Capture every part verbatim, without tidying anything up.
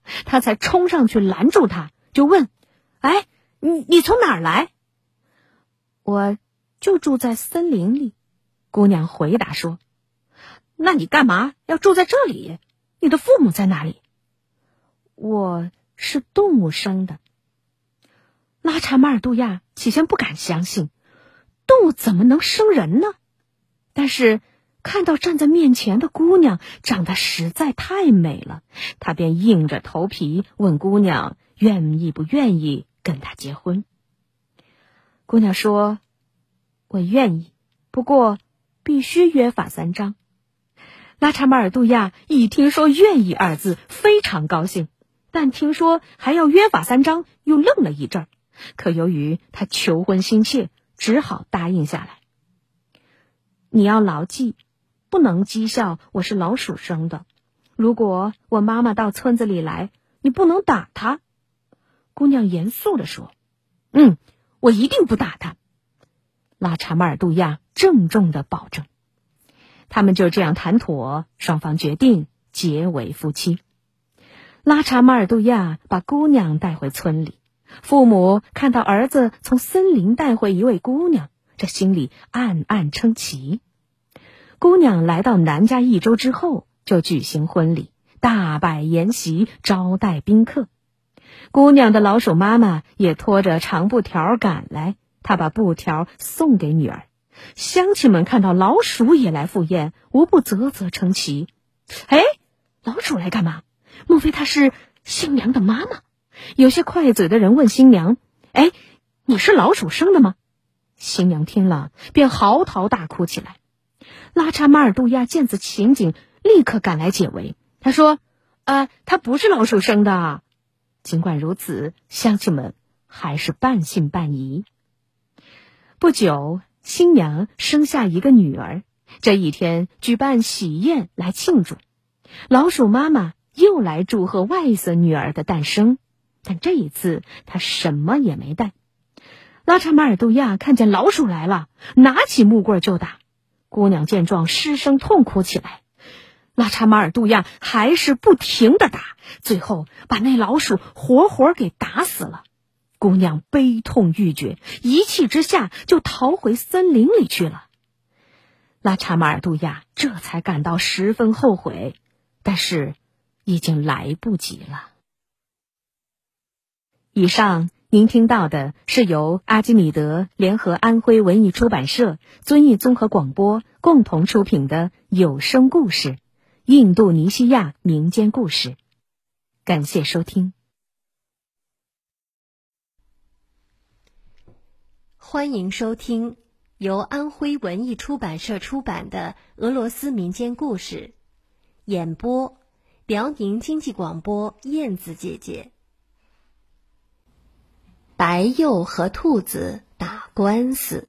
他才冲上去拦住他，就问：哎，你你从哪儿来？我就住在森林里，姑娘回答说。那你干嘛要住在这里？你的父母在哪里？我是动物生的。拉查马尔杜亚起先不敢相信，动物怎么能生人呢？但是看到站在面前的姑娘长得实在太美了，他便硬着头皮问姑娘愿意不愿意跟他结婚。姑娘说：我愿意，不过必须约法三章。拉查马尔杜亚一听说愿意二字，非常高兴，但听说还要约法三章，又愣了一阵儿。可由于他求婚心切，只好答应下来。你要牢记，不能讥笑我是老鼠生的。如果我妈妈到村子里来，你不能打她。姑娘严肃地说：嗯，我一定不打她。拉查马尔杜亚郑重地保证。他们就这样谈妥，双方决定结为夫妻。拉查马尔杜亚把姑娘带回村里，父母看到儿子从森林带回一位姑娘，这心里暗暗称奇。姑娘来到南家一周之后，就举行婚礼，大摆筵席，招待宾客。姑娘的老鼠妈妈也拖着长布条赶来，她把布条送给女儿。乡亲们看到老鼠也来赴宴，无不啧啧称奇。哎，老鼠来干嘛？莫非她是新娘的妈妈？有些快嘴的人问新娘：哎，你是老鼠生的吗？新娘听了便嚎啕大哭起来。拉查马尔杜亚见此情景，立刻赶来解围。他说：呃，她不是老鼠生的。尽管如此，乡亲们还是半信半疑。不久，新娘生下一个女儿，这一天举办喜宴来庆祝。老鼠妈妈又来祝贺外甥女儿的诞生，但这一次她什么也没带。拉查马尔杜亚看见老鼠来了，拿起木棍就打。姑娘见状失声痛哭起来。拉查马尔杜亚还是不停地打，最后把那老鼠活活给打死了。姑娘悲痛欲绝，一气之下就逃回森林里去了。拉查马尔杜亚这才感到十分后悔，但是已经来不及了。以上您听到的是由阿基米德联合安徽文艺出版社、遵义综合广播共同出品的有声故事《印度尼西亚民间故事》。感谢收听。 欢迎收听由安徽文艺出版社出版的俄罗斯民间故事，演播辽宁经济广播燕子姐姐。白鼬和兔子打官司。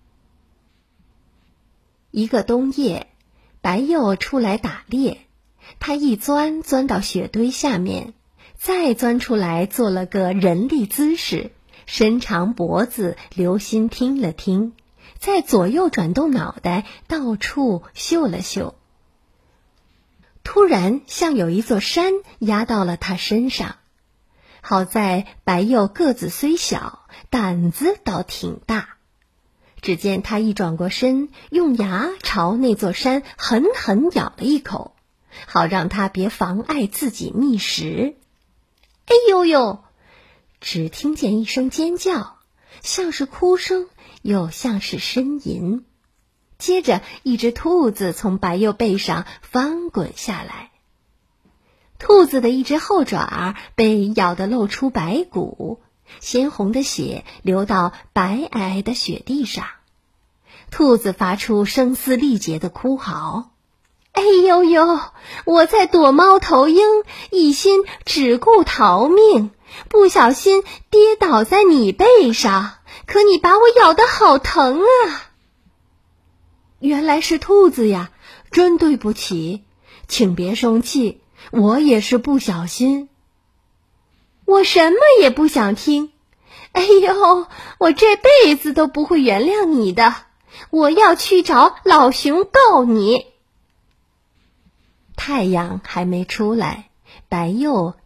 一个冬夜，白鼬出来打猎，他一钻钻到雪堆下面，再钻出来做了个人立姿势，伸长脖子留心听了听，再左右转动脑袋，到处嗅了嗅。突然像有一座山压到了他身上，好在白鼬个子虽小，胆子倒挺大。只见他一转过身，用牙朝那座山狠狠咬了一口，好让他别妨碍自己觅食。哎呦呦！只听见一声尖叫，像是哭声，又像是呻吟。接着一只兔子从白鼬背上翻滚下来，兔子的一只后爪被咬得露出白骨，鲜红的血流到白皑皑的雪地上。兔子发出声嘶力竭的哭嚎：哎呦呦，我在躲猫头鹰，一心只顾逃命，不小心跌倒在你背上，可你把我咬得好疼啊！原来是兔子呀，真对不起，请别生气，我也是不小心。我什么也不想听。哎呦，我这辈子都不会原谅你的，我要去找老熊告你。太阳还没出来，白鼬